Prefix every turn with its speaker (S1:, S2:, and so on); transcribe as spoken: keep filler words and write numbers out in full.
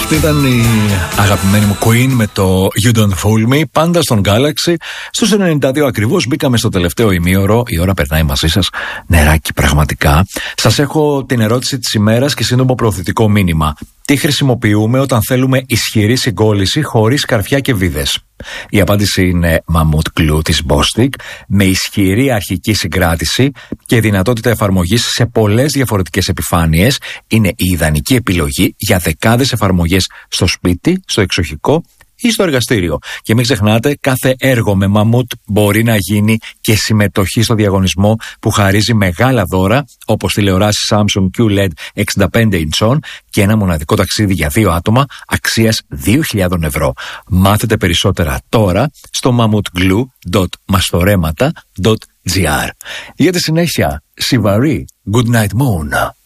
S1: Αυτή ήταν η αγαπημένη μου Queen με το You Don't Fool Me, πάντα στον Galaxy. Στους ενενήντα δύο ακριβώς μπήκαμε στο τελευταίο ημίωρο. Η ώρα περνάει μαζί σας νεράκι πραγματικά. Σας έχω την ερώτηση της ημέρας και σύντομο προωθητικό μήνυμα. Τι χρησιμοποιούμε όταν θέλουμε ισχυρή συγκόλληση χωρίς καρφιά και βίδες? Η απάντηση είναι Mammoth Glue της Bostik, με ισχυρή αρχική συγκράτηση και δυνατότητα εφαρμογής σε πολλές διαφορετικές επιφάνειες. Είναι η ιδανική επιλογή για δεκάδες εφαρμογές στο σπίτι, στο εξοχικό ή στο εργαστήριο. Και μην ξεχνάτε, κάθε έργο με Mammoth μπορεί να γίνει και συμμετοχή στο διαγωνισμό που χαρίζει μεγάλα δώρα, όπως τηλεοράσεις Samsung κιου ελ ι ντι εξήντα πέντε ιντσών και ένα μοναδικό ταξίδι για δύο άτομα αξίας δύο χιλιάδες ευρώ. Μάθετε περισσότερα τώρα στο mammothglue τελεία mastoremata τελεία gr. Για τη συνέχεια, Sivari, Good Night Moon.